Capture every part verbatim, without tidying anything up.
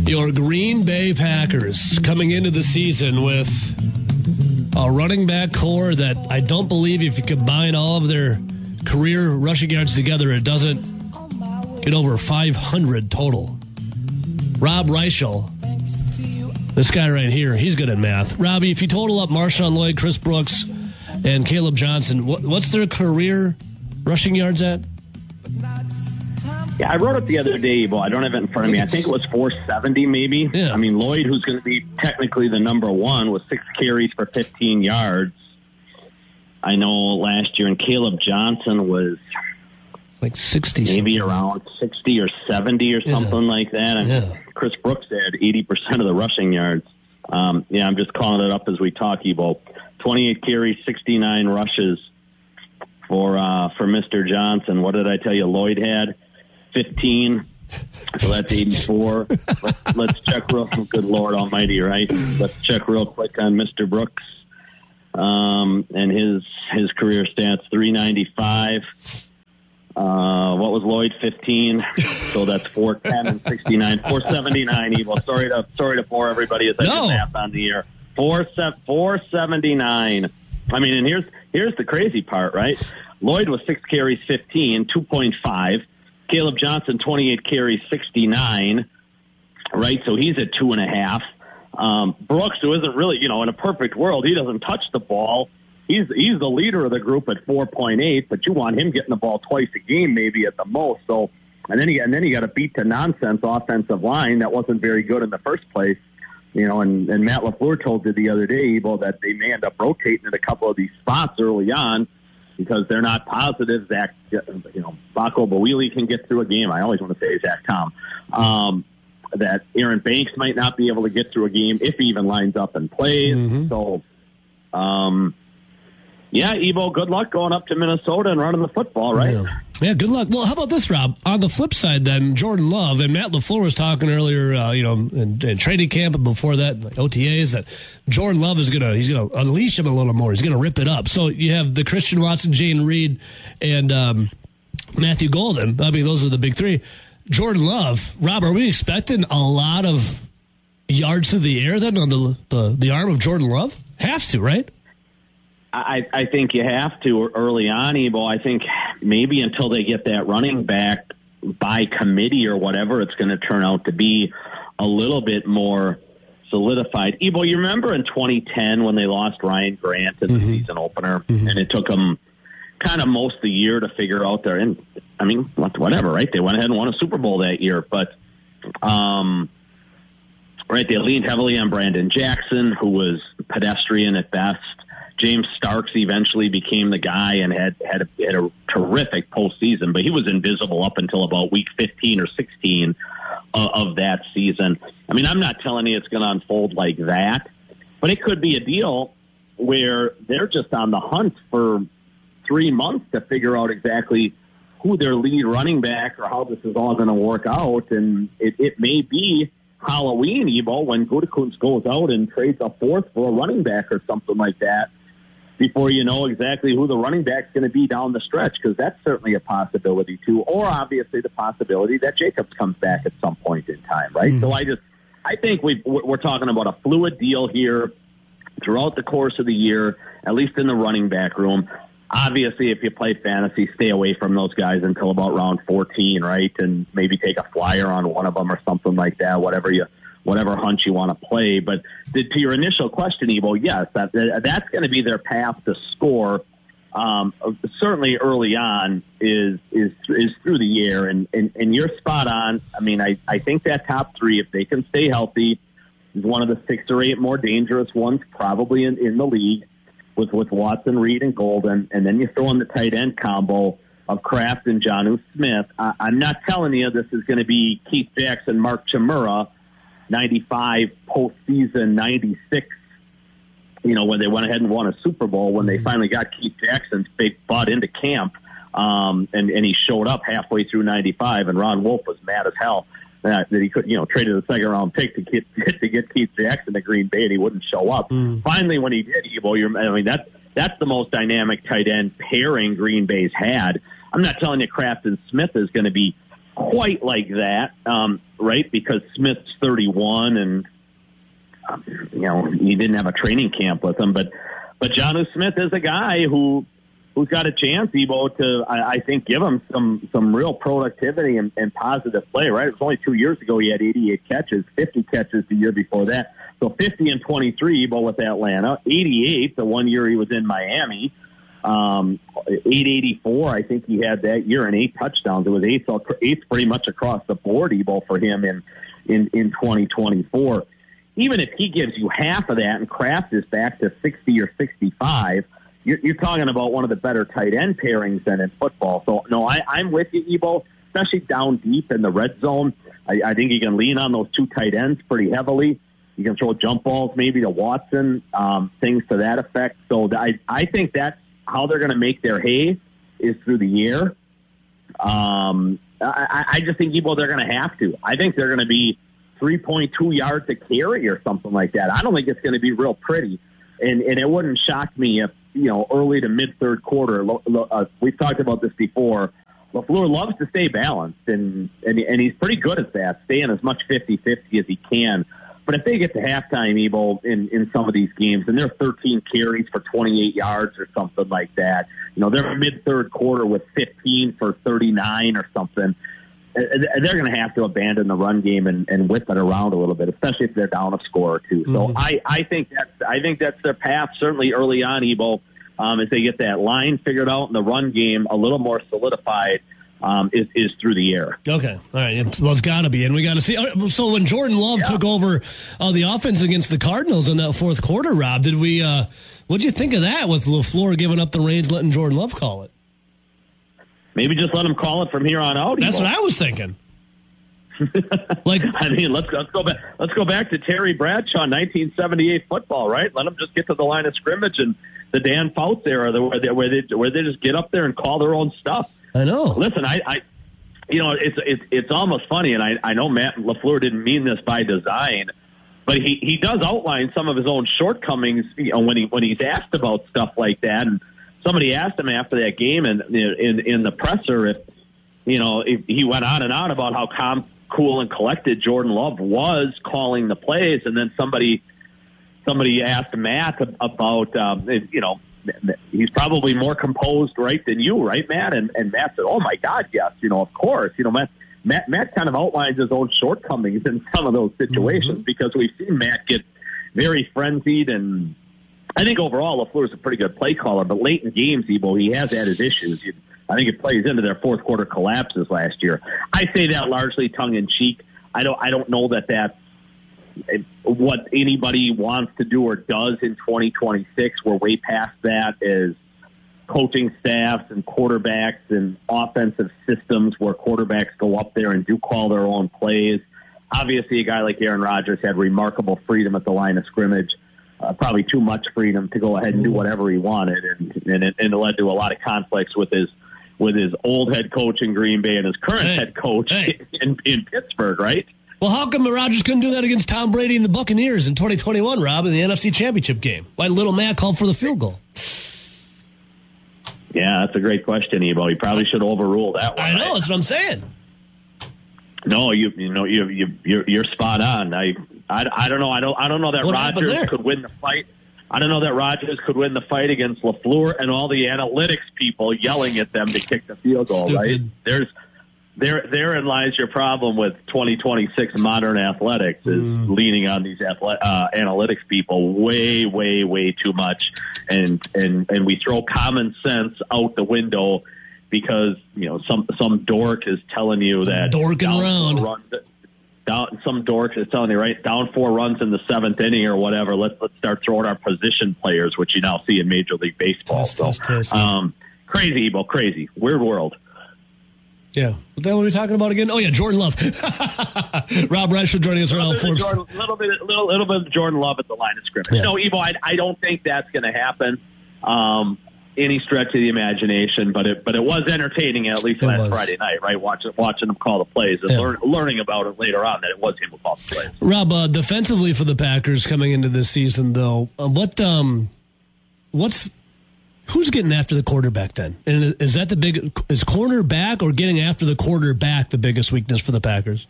Your Green Bay Packers coming into the season with a running back core that I don't believe if you combine all of their career rushing yards together, it doesn't get over five hundred total. Rob Reichel, this guy right here, he's good at math. Robbie, if you total up Marshawn Lloyd, Chris Brooks, and Caleb Johnson, what, what's their career rushing yards at? Yeah, I wrote it the other day, but I don't have it in front of me. I think it was four seventy maybe. Yeah. I mean, Lloyd, who's going to be technically the number one, was six carries for fifteen yards. I know last year, and Caleb Johnson was like sixty, maybe around sixty or seventy or something yeah. like that. And yeah. Chris Brooks had eighty percent of the rushing yards. Um, yeah, I'm just calling it up as we talk, Evo. twenty-eight carries, sixty-nine rushes for uh, for Mister Johnson. What did I tell you Lloyd had? fifteen, so that's eighty-four. let's, let's check real good Lord Almighty, right? Let's check real quick on Mister Brooks um, and his his career stats. three ninety-five. Uh, what was Lloyd? fifteen. So that's four ten and sixty-nine. four seventy-nine. Evil. Sorry to sorry to bore everybody as I no. do math on the air. Four four seventy-nine. I mean, and here's here's the crazy part, right? Lloyd was six carries, fifteen, two point five. Caleb Johnson, twenty-eight carries, sixty-nine, right? So he's at two and a half. Um, Brooks, who isn't really, you know, in a perfect world, he doesn't touch the ball. He's he's the leader of the group at four point eight, but you want him getting the ball twice a game, maybe at the most. So, and then he and then he got a beat to nonsense offensive line that wasn't very good in the first place, you know. And, and Matt LaFleur told you the other day, Evo, that they may end up rotating at a couple of these spots early on, because they're not positive Zach, you know, Baco Bawili can get through a game. I always want to say Zach Tom. Um, that Aaron Banks might not be able to get through a game if he even lines up and plays. Mm-hmm. So, um, yeah, Evo, good luck going up to Minnesota and running the football, right? Yeah. yeah, good luck. Well, how about this, Rob? On the flip side, then, Jordan Love, and Matt LaFleur was talking earlier, uh, you know, in, in training camp and before that, like O T As, that Jordan Love is going to, he's going to unleash him a little more. He's going to rip it up. So you have the Christian Watson, Jayden Reed, and um, Matthew Golden. I mean, those are the big three. Jordan Love, Rob, are we expecting a lot of yards to the air then on the the, the arm of Jordan Love? Have to, right? I, I think you have to early on, Evo. I think maybe until they get that running back by committee or whatever it's going to turn out to be, a little bit more solidified. Evo, you remember in twenty ten when they lost Ryan Grant in the mm-hmm. season opener, mm-hmm. and it took them kind of most of the year to figure out their, and I mean, whatever, right? They went ahead and won a Super Bowl that year, but, um, right, they leaned heavily on Brandon Jackson, who was pedestrian at best. James Starks eventually became the guy and had had a, had a terrific postseason, but he was invisible up until about week fifteen or sixteen uh, of that season. I mean, I'm not telling you it's going to unfold like that, but it could be a deal where they're just on the hunt for three months to figure out exactly who their lead running back or how this is all going to work out, and it, it may be Halloween, Evo, when Gutekunst goes out and trades a fourth for a running back or something like that, before you know exactly who the running back's going to be down the stretch, because that's certainly a possibility too. Or obviously the possibility that Jacobs comes back at some point in time, right? Mm-hmm. So I just, I think we we're talking about a fluid deal here throughout the course of the year, at least in the running back room. Obviously, if you play fantasy, stay away from those guys until about round fourteen, right? And maybe take a flyer on one of them or something like that, whatever you whatever hunch you want to play. But to your initial question, Evo, yes, that, that's going to be their path to score. Um, certainly early on is is is through the air, and, and, and you're spot on. I mean, I, I think that top three, if they can stay healthy, is one of the six or eight more dangerous ones probably in, in the league with, with Watson, Reed, and Golden. And then you throw in the tight end combo of Kraft and Jonnu Smith. I, I'm not telling you this is going to be Keith Jackson, Mark Chmura, ninety-five postseason, ninety-six, you know, when they went ahead and won a Super Bowl, when they finally got Keith Jackson's big butt into camp, um, and, and he showed up halfway through ninety-five, and Ron Wolf was mad as hell that, that he could, you know, traded a second round pick to get to get Keith Jackson to Green Bay, and he wouldn't show up. Mm. Finally, when he did, Evo, you're, I mean, that's, that's the most dynamic tight end pairing Green Bay's had. I'm not telling you Kraft and Smith is going to be quite like that, um, right? Because Smith's thirty-one, and um, you know he didn't have a training camp with him, but but Jonnu Smith is a guy who who's got a chance, Ebo, to I, I think give him some some real productivity and, and positive play. Right? It was only two years ago he had eighty-eight catches, fifty catches the year before that. So fifty and twenty-three, Ebo, with Atlanta, eighty-eight the one year he was in Miami. Um, eight eighty-four, I think he had that year, and eight touchdowns. It was eighth, eighth pretty much across the board, Ebo, for him in, in, in twenty twenty-four. Even if he gives you half of that and Kraft is back to sixty or sixty-five, you're, you're talking about one of the better tight end pairings than in football. So, no, I, I'm with you, Ebo, especially down deep in the red zone. I, I think you can lean on those two tight ends pretty heavily. You can throw jump balls maybe to Watson, um, things to that effect. So I, I think that's how they're going to make their hay is through the air. Um, I, I just think, Ebo, they're going to have to. I think they're going to be three point two yards a carry or something like that. I don't think it's going to be real pretty. And, and it wouldn't shock me if, you know, early to mid-third quarter, uh, we've talked about this before, LaFleur loves to stay balanced, and, and, and he's pretty good at that, staying as much fifty-fifty as he can. But if they get to halftime, Ebo, in, in some of these games, and they're thirteen carries for twenty-eight yards or something like that, you know, they're mid-third quarter with fifteen for thirty-nine or something, they're going to have to abandon the run game and, and whip it around a little bit, especially if they're down a score or two. Mm-hmm. So I, I think that's I think that's their path, certainly early on, Ebo, um, as they get that line figured out and the run game a little more solidified. Um, is, is through the air. Okay. All right. Well, it's got to be. And we got to see. So when Jordan Love yeah. took over uh, the offense against the Cardinals in that fourth quarter, Rob, did we, uh, what did you think of that with LaFleur giving up the reins, letting Jordan Love call it? Maybe just let him call it from here on out. That's what I was thinking. Like, I mean, let's let's go back. Let's go back to Terry Bradshaw, nineteen seventy-eight football, right? Let them just get to the line of scrimmage and the Dan Fouts era, where they where they where they just get up there and call their own stuff. I know. Listen, I, I, you know, it's it's it's almost funny, and I I know Matt LaFleur didn't mean this by design, but he, he does outline some of his own shortcomings, you know, when he when he's asked about stuff like that. And somebody asked him after that game, and in in the presser, if you know, if he went on and on about how calm, cool, and collected Jordan Love was calling the plays, and then somebody somebody asked Matt about, um, you know. He's probably more composed, right, than you, right, Matt? And, and Matt said, oh, my God, yes, you know, of course. You know, Matt, Matt, Matt kind of outlines his own shortcomings in some of those situations mm-hmm. because we've seen Matt get very frenzied. And I think overall LaFleur's a pretty good play caller, but late in games, Ebo, he has had his issues. I think it plays into their fourth quarter collapses last year. I say that largely tongue-in-cheek. I don't, I don't know that that's what anybody wants to do or does in twenty twenty-six. We're way past that as coaching staffs and quarterbacks and offensive systems where quarterbacks go up there and do call their own plays. Obviously, a guy like Aaron Rodgers had remarkable freedom at the line of scrimmage, uh, probably too much freedom to go ahead and do whatever he wanted, and, and, it, and it led to a lot of conflicts with his with his old head coach in Green Bay and his current hey, head coach hey. in, in Pittsburgh, right? Well, how come Rodgers couldn't do that against Tom Brady and the Buccaneers in twenty twenty-one, Rob, in the N F C Championship game? Why little Matt called for the field goal? Yeah, that's a great question, Ebo. He probably should overrule that one. I know, right? That's what I'm saying. No, you you know you you you're, you're spot on. I, I I don't know. I don't I don't know that what Rodgers could win the fight. I don't know that Rodgers could win the fight against LaFleur and all the analytics people yelling at them to kick the field goal. Stupid. Right? There's. There, therein lies your problem with twenty twenty-six modern athletics is mm. leaning on these athle- uh, analytics people way, way, way too much, and and and we throw common sense out the window because you know some some dork is telling you that dorking around. Run, down, some dork is telling you right down four runs in the seventh inning or whatever. Let's let's start throwing our position players, which you now see in Major League Baseball. Test, so test, test. Um, crazy, Ebo, crazy, weird world. Yeah. What the hell were we talking about again? Oh, yeah, Jordan Love. Rob Rashford joining us around four. A little bit, little, little bit of Jordan Love at the line of scrimmage. Yeah. No, Evo, I, I don't think that's going to happen. Um, any stretch of the imagination, but it but it was entertaining at least it last was. Friday night, right? Watching watching him call the plays and yeah. learn, learning about it later on that it was him who called the plays. Rob, uh, defensively for the Packers coming into this season, though, uh, what um, what's Who's getting after the quarterback then? And is that the big, is cornerback or getting after the quarterback the biggest weakness for the Packers?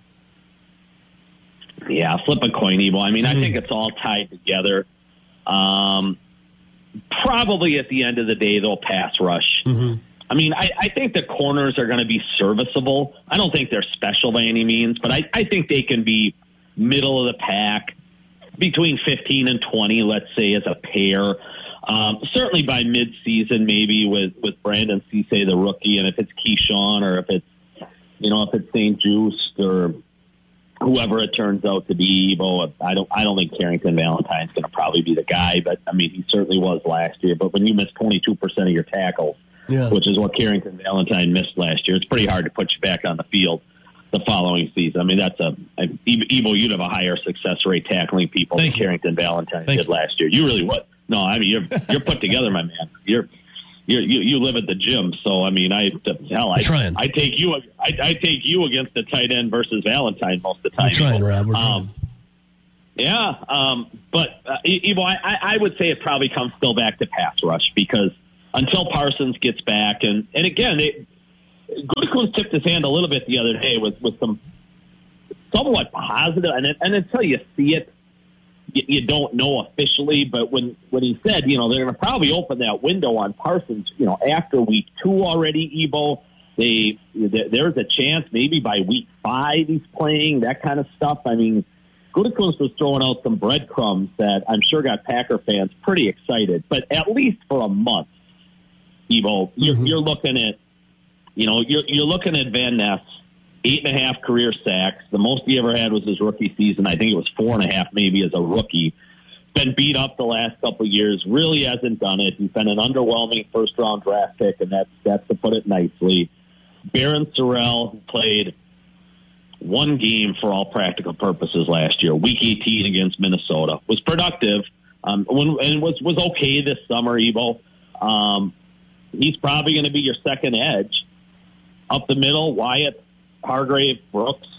Yeah, flip a coin, Evo. I mean, mm-hmm. I think it's all tied together. Um, probably at the end of the day, they'll pass rush. Mm-hmm. I mean, I, I think the corners are going to be serviceable. I don't think they're special by any means, but I, I think they can be middle of the pack, between fifteen and twenty, let's say, as a pair. Um, certainly by mid-season, maybe with, with Brandon Cisse, the rookie, and if it's Keyshawn or if it's, you know, if it's Saint Just or whoever it turns out to be, Evo, I don't, I don't think Carrington Valentine's going to probably be the guy, but I mean, he certainly was last year. But when you miss twenty-two percent of your tackles, yeah. which is what Carrington Valentine missed last year, it's pretty hard to put you back on the field the following season. I mean, that's a, a Evo, you'd have a higher success rate tackling people Thank than you. Carrington Valentine Thank did you. last year. You really would. No, I mean, you're you're put together, my man. You're, you're you you live at the gym, so I mean, I hell, I trying. I take you I, I take you against the tight end versus Valentine most of the time. I'm trying, Rob. We're um, yeah, um, but uh, Evo, I, I would say it probably comes still back to pass rush because until Parsons gets back, and and again, it, Gutekunst tipped his hand a little bit the other day with with some somewhat positive, and and until you see it. You don't know officially, but when, when he said, you know, they're going to probably open that window on Parsons, you know, after week two already, Evo, they, there's a chance maybe by week five he's playing, that kind of stuff. I mean, Gutekunst was throwing out some breadcrumbs that I'm sure got Packer fans pretty excited, but at least for a month, Evo, you're, mm-hmm. you're looking at, you know, you're, you're looking at Van Ness, eight and a half career sacks. The most he ever had was his rookie season. I think it was four and a half maybe as a rookie. Been beat up the last couple of years. Really hasn't done it. He's been an underwhelming first-round draft pick, and that's, that's to put it nicely. Barron Sorrell, who played one game for all practical purposes last year, week eighteen against Minnesota, was productive um, when, and was, was okay this summer, Evo. Um, he's probably going to be your second edge. Up the middle, Wyatt, Hargrave, Brooks,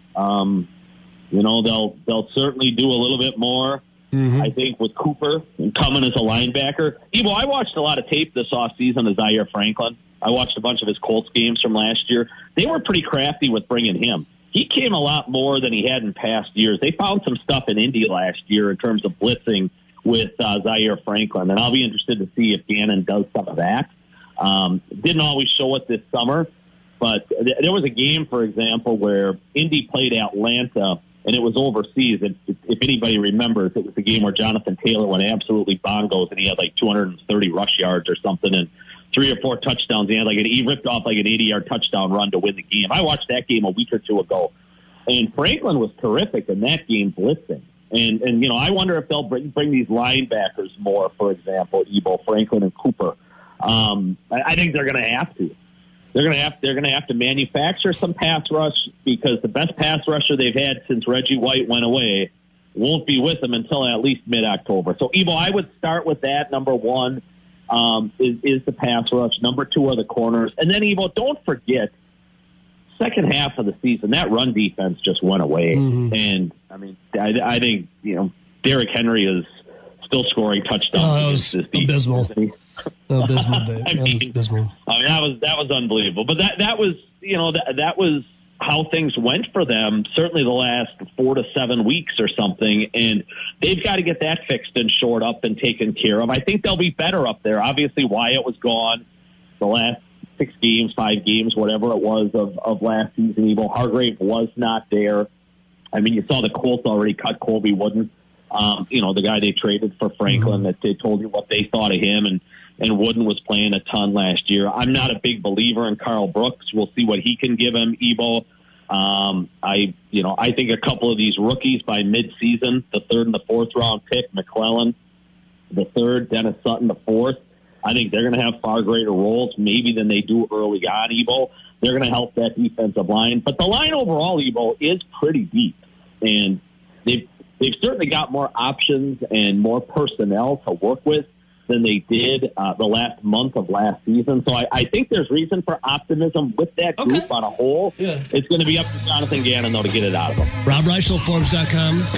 um, you know, they'll they'll certainly do a little bit more. Mm-hmm. I think with Cooper and coming as a linebacker. Evo, I watched a lot of tape this offseason of Zaire Franklin. I watched a bunch of his Colts games from last year. They were pretty crafty with bringing him. He came a lot more than he had in past years. They found some stuff in Indy last year in terms of blitzing with uh, Zaire Franklin, and I'll be interested to see if Gannon does some of that. Um, didn't always show it this summer. But there was a game, for example, where Indy played Atlanta, and it was overseas. If, if anybody remembers, it was the game where Jonathan Taylor went absolutely bongos, and he had like two hundred thirty rush yards or something, and three or four touchdowns. He had like an, he ripped off like an eighty-yard touchdown run to win the game. I watched that game a week or two ago, and Franklin was terrific in that game blitzing. And and you know, I wonder if they'll bring bring these linebackers more. For example, Evo, Franklin, and Cooper. Um, I, I think they're going to have to. They're going to have they're going to have to manufacture some pass rush because the best pass rusher they've had since Reggie White went away won't be with them until at least mid-October. So, Evo, I would start with that. Number one um, is, is the pass rush. Number two are the corners. And then, Evo, don't forget, second half of the season, that run defense just went away. Mm-hmm. And, I mean, I, I think, you know, Derrick Henry is still scoring touchdowns. Oh, that was abysmal. Oh, abysmal day. I mean, abysmal. I mean, that was that was unbelievable. But that that was you know that that was how things went for them. Certainly the last four to seven weeks or something, and they've got to get that fixed and shored up and taken care of. I think they'll be better up there. Obviously, Wyatt was gone the last six games, five games, whatever it was of of last season. Evo Hargrave was not there. I mean, you saw the Colts already cut Colby Wooden. Um, you know, the guy they traded for Franklin, mm-hmm. that they told you what they thought of him, and, and Wooden was playing a ton last year. I'm not a big believer in Carl Brooks. We'll see what he can give him, Evo. Um, I, you know, I think a couple of these rookies by mid-season, the third and the fourth round pick, McClellan, the third, Dennis Sutton, the fourth, I think they're going to have far greater roles maybe than they do early on, Evo. They're going to help that defensive line. But the line overall, Evo, is pretty deep, and they've They've certainly got more options and more personnel to work with than they did uh, the last month of last season. So I, I think there's reason for optimism with that group okay. on a whole. Yeah. It's going to be up to Jonathan Gannon, though, to get it out of them. Rob Reischel, Forbes dot com.